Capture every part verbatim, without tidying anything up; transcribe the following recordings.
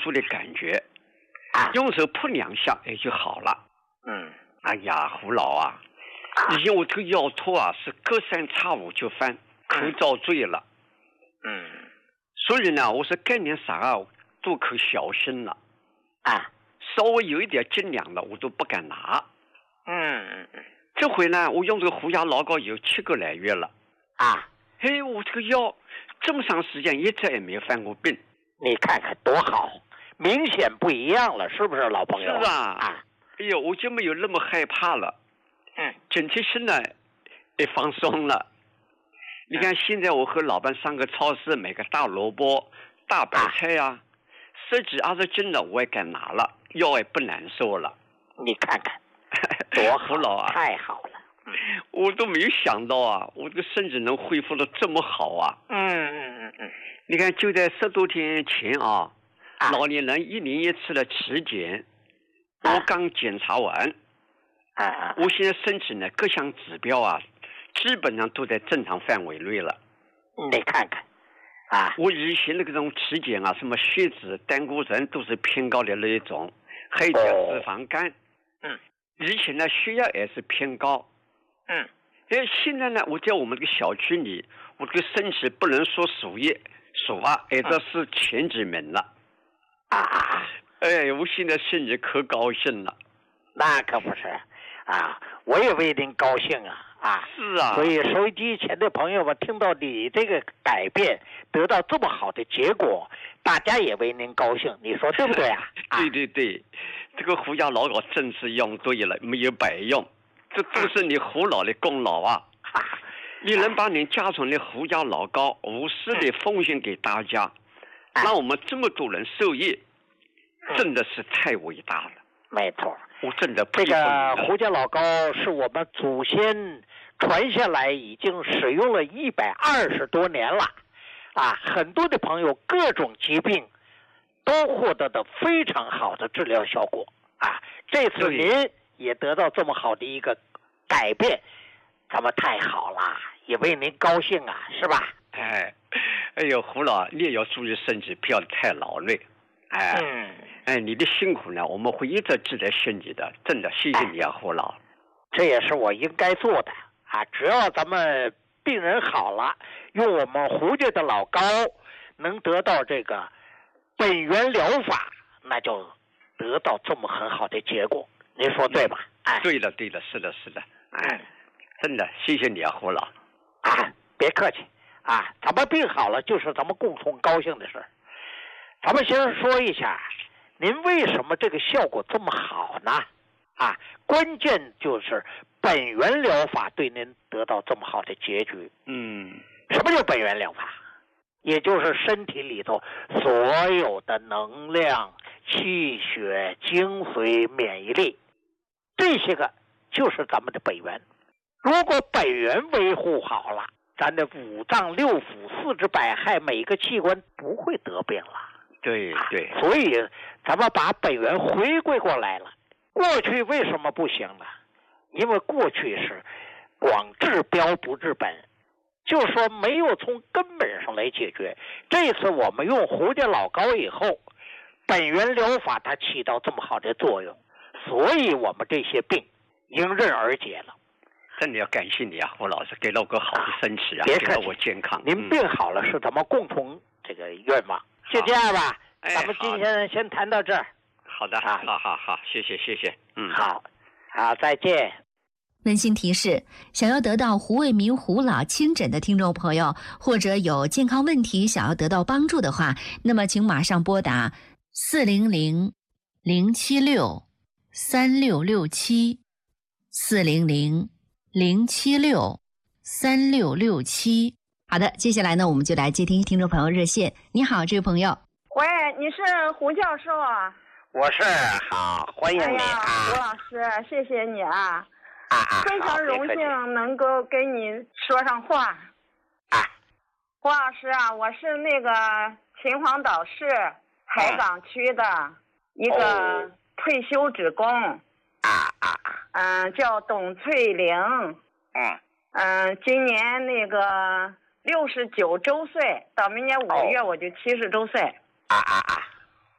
酥的感觉， 啊， 用手扑两下也就好了。 嗯， 哎呀，胡老啊，以前我这个腰托啊是隔三差五就犯，口遭罪了。 嗯， 所以呢，我说该年啥啊都可小心了。 啊， 稍微有一点斤两的我都不敢拿。 嗯嗯嗯， 这回呢，我用这个胡牙老膏有七个来月了。 啊， 嘿，我这个腰这么长时间一直也没有犯过病。 你看看多好，明显不一样了，是不是老朋友？ 是啊， 啊， 哎呦，我就没有那么害怕了。 嗯， 整体心呢也放松了。你看现在我和老伴上个超市买个大萝卜、大白菜呀、啊，十几二十斤的我也敢拿了，腰也不难受了。 你看看，多好老啊， 太好了。 我都没有想到啊，我这个身体能恢复的这么好啊！ 嗯嗯嗯嗯， 你看，就在十多天前啊， 啊老年人一年一次的体检，我刚检查完， 啊啊， 我现在身体呢各项指标啊，基本上都在正常范围内了。 你看看，啊， 我以前的这种体检啊，什么血脂、胆固醇都是偏高的那一种，还有点脂肪肝。 嗯， 以前呢血压也是偏高。 嗯， 哎，现在呢，我在我们这个小区里，我这个身体不能说数一数二，哎，这是前几名了。 啊啊！ 哎，我现在心里可高兴了。 那可不是，啊，我也为您高兴啊啊！ 是啊。 所以收音机前的朋友们听到你这个改变得到这么好的结果，大家也为您高兴，你说对不对啊？ 对对对，这个胡牙老膏真是用对了，没有白用。这都是你胡老的功劳啊！你能把你家传的胡牙老膏无私的奉献给大家，让我们这么多人受益，真的是太伟大了。 没错， 我真的这个胡家老膏是我们祖先传下来，已经使用了一百二十多年了，啊，很多的朋友各种疾病都获得的非常好的治疗效果啊！这次您也得到这么好的一个改变，咱们太好了，也为您高兴啊，是吧？ 哎，哎呦，胡老，你也要注意身体，不要太劳累。哎， 嗯， 哎，你的辛苦呢，我们会一直记在心里的，真的，谢谢你啊，胡老。 这也是我应该做的啊！只要咱们病人好了，用我们胡家的老膏，能得到这个本源疗法，那就得到这么很好的结果。您说对吧？ 哎，对了对了，是的是的，哎，真的谢谢你啊，胡老。 啊，别客气啊，咱们病好了就是咱们共同高兴的事儿。咱们先说一下，您为什么这个效果这么好呢？啊，关键就是本源疗法对您得到这么好的结局。 嗯， 什么叫本源疗法？也就是身体里头所有的能量、气血、精髓、免疫力，这些个就是咱们的本源。如果本源维护好了，咱的五脏六腑、四肢百骸每个器官不会得病了。 对对， 啊，所以咱们把本源回归过来了。过去为什么不行呢？因为过去是光治标不治本，就是说没有从根本上来解决。这次我们用胡家老膏以后，本源疗法它起到这么好的作用，所以我们这些病迎刃而解了。 真的要感谢你啊，胡老师，给了我个好的身体啊， 别给了我健康。 您病好了是咱们共同这个愿望。就这样吧， 哎， 咱们今天先谈到这儿。 好的，好好好，谢谢谢谢，嗯， 好，好，再见。 温馨提示：想要得到胡卫民胡老亲诊的听众朋友，或者有健康问题想要得到帮助的话，那么请马上拨打四零零零七六三六六七四零零零七六三六六七。好的，接下来呢，我们就来接听听众朋友热线。你好，这位朋友。 喂，你是胡教授啊？ 我是，好，欢迎你啊！ 哎、胡老师，谢谢你啊！ 啊啊， 非常荣幸能够跟你说上话。 啊， 胡老师啊，我是那个秦皇岛市海港区的一个退休职工。 啊啊嗯、呃，叫董翠玲。 嗯嗯、呃，今年那个六十九周岁，到明年五月我就七十周岁。 啊啊啊！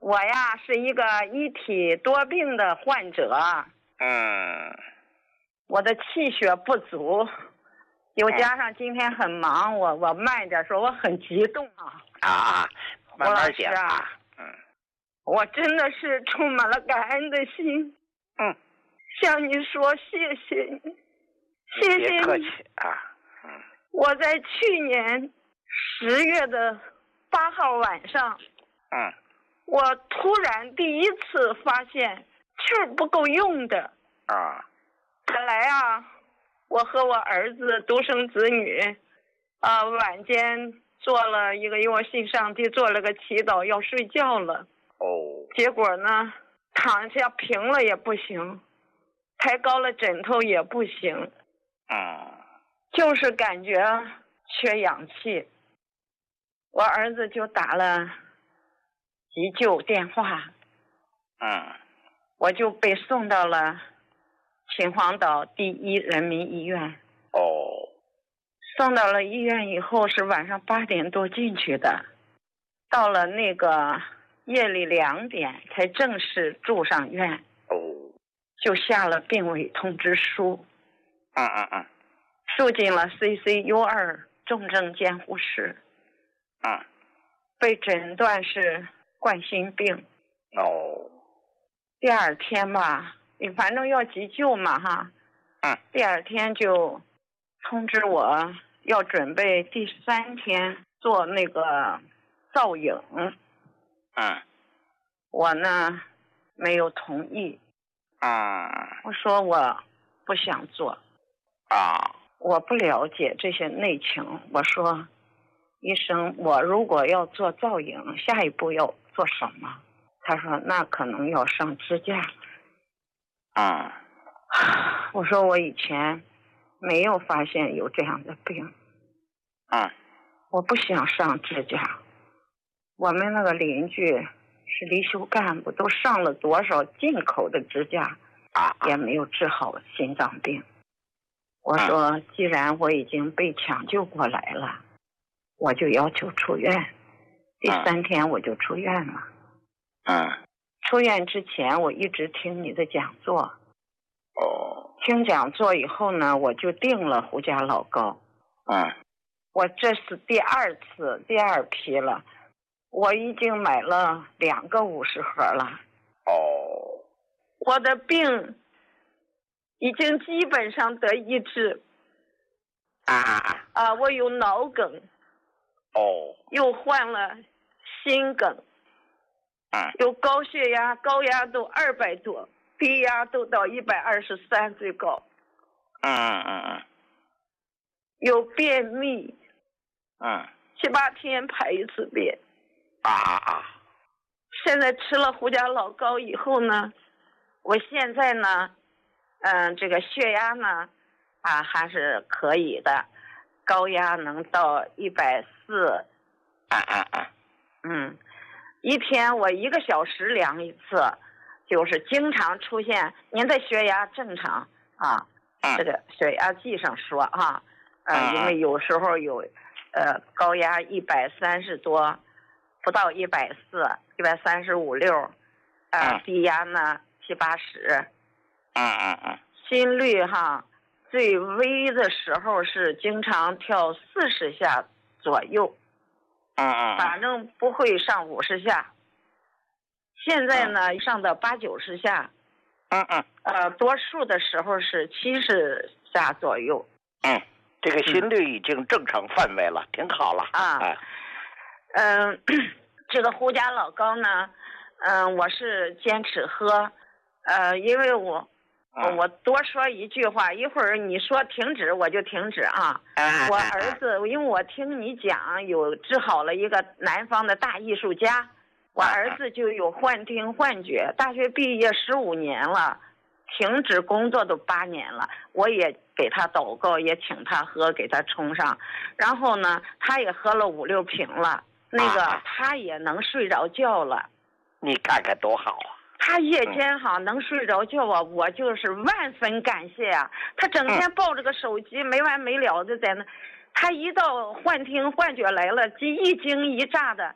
我呀是一个一体多病的患者。 嗯。 我的气血不足，又加上今天很忙，我我慢点说，我很激动啊。 啊，慢慢讲啊。 嗯。 我真的是充满了感恩的心。 嗯。 向你说谢谢你，谢谢你。 别客气啊。嗯。 我在去年十月的八号晚上， 嗯， 我突然第一次发现气儿不够用的。 啊。 本来啊，我和我儿子独生子女，呃，晚间做了一个，因为我信上帝，做了个祈祷，要睡觉了。 哦。 结果呢，躺下平了也不行，抬高了枕头也不行。 嗯。 就是感觉缺氧气。我儿子就打了急救电话。 嗯。 我就被送到了秦皇岛第一人民医院。 哦。 送到了医院以后是晚上八点多进去的，到了那个夜里两点才正式住上院。 哦。 就下了病危通知书。 嗯嗯嗯。 住进了 C C U 二重症监护室。 嗯。 被诊断是冠心病。 哦。 第二天吧，你反正要急救嘛哈。 嗯。 第二天就通知我要准备第三天做那个造影。 嗯。 我呢没有同意。 嗯。 我说我不想做。 啊。 我不了解这些内情。我说医生，我如果要做造影，下一步要做什么？他说那可能要上支架。 嗯。 我说我以前没有发现有这样的病。 嗯。 我不想上支架。我们那个邻居是离休干部，都上了多少进口的支架， 啊， 也没有治好心脏病。我说既然我已经被抢救过来了，我就要求出院。第三天我就出院了。 嗯。 出院之前我一直听你的讲座。 哦。 听讲座以后呢，我就订了胡家老膏。 嗯。 我这是第二次第二批了，我已经买了两个五十盒了。 哦。 我的病已经基本上得医治。 啊啊！我有脑梗。 哦。 又患了心梗。 嗯。 有高血压，高压都二百多，低压都到一百二十三最高。 嗯嗯嗯。 有便秘。 嗯。 七八天排一次便。 啊啊啊！ 现在吃了胡家老膏以后呢，我现在呢，嗯、呃，这个血压呢，啊还是可以的，高压能到一百四。 啊啊啊！ 嗯，一天我一个小时量一次，就是经常出现您的血压正常啊， 嗯、 这个血压计上说啊，呃， 嗯、 因为有时候有，呃，高压一百三十多。不到一百四，一百三十五六，啊，低压呢七八十， 嗯嗯嗯， 心率哈最微的时候是经常跳四十下左右， 嗯嗯， 反正不会上五十下。现在呢、嗯、上到八九十下， 嗯嗯， 呃，多数的时候是七十下左右。 嗯，这个心率已经正常范围了，嗯、挺好了啊。 哎嗯，这个胡家老膏呢，嗯，我是坚持喝，呃，因为我， 嗯、 我多说一句话，一会儿你说停止我就停止啊。 嗯、 我儿子，因为我听你讲有治好了一个南方的大艺术家，我儿子就有幻听幻觉，大学毕业十五年了，停止工作都八年了，我也给他祷告，也请他喝，给他冲上，然后呢，他也喝了五六瓶了。那个、啊、他也能睡着觉了， 你看看多好啊！ 他夜间哈、嗯、能睡着觉啊，我就是万分感谢啊。他整天抱着个手机、嗯、没完没了的在那，他一到幻听幻觉来了，一惊一乍的，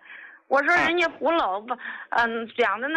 我说人家胡老吧，嗯，讲的那